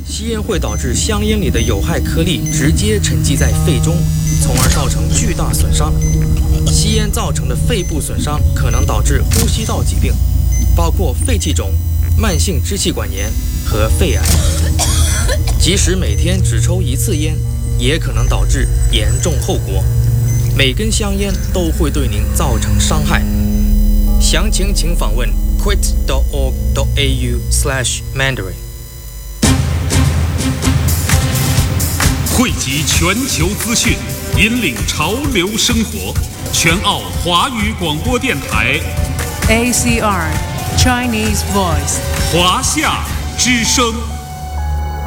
吸烟会导致香烟里的有害颗粒直接沉积在肺中，从而造成巨大损伤。吸烟造成的肺部损伤可能导致呼吸道疾病，包括肺气肿、慢性支气管炎和肺癌。即使每天只抽一次烟，也可能导致严重后果。每根香烟都会对您造成伤害。详情请访问 quit.org.au/Mandarin。 汇集全球资讯，引领潮流生活。全澳华语广播电台 ACR Chinese Voice 华夏之声。